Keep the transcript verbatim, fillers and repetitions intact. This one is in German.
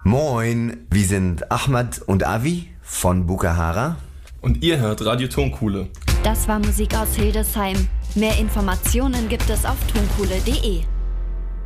Moin, wir sind Ahmad und Avi von Bukahara. Und ihr hört Radio Tonkuhle. Das war Musik aus Hildesheim. Mehr Informationen gibt es auf tonkuhle punkt de.